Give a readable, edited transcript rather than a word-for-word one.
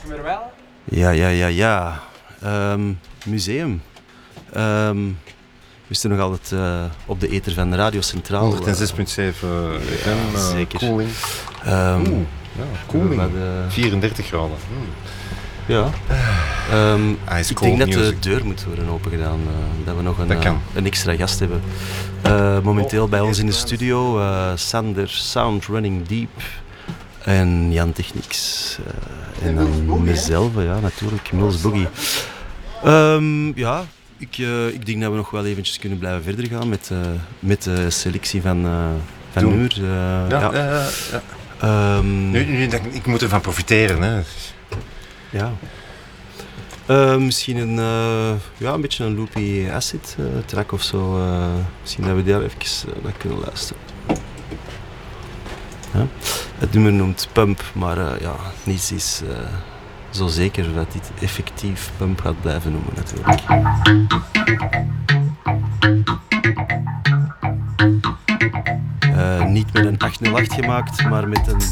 Ja. Museum. We staan nog altijd op de ether van Radio Centraal. 106.7 FM, zeker. koeling. Koeling. 34 graden. Ja. Ik denk dat music. de deur moet worden opengedaan. Dat we nog Dat kan. een extra gast hebben. Momenteel bij ons in de studio Sander Sound Running Deep en Jan Technics. En dan mezelf, ja, natuurlijk, Mills Boogie. Ik denk dat we nog wel eventjes kunnen blijven verder gaan met de selectie van nummer. Ik moet ervan profiteren. Hè. Ja. Misschien een beetje een loopy acid track of zo. Misschien dat we daar even naar kunnen luisteren. Ja. Het nummer noemt Pump, maar niets is zo zeker dat dit effectief Pump gaat blijven noemen natuurlijk. Niet met een 808 gemaakt, maar met een